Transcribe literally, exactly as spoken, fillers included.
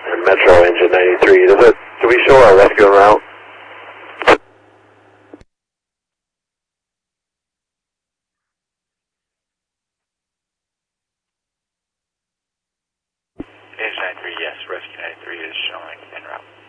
And Metro engine ninety-three. Does it, do we show our rescue en route? Engine ninety-three, yes. Rescue ninety-three is showing en route.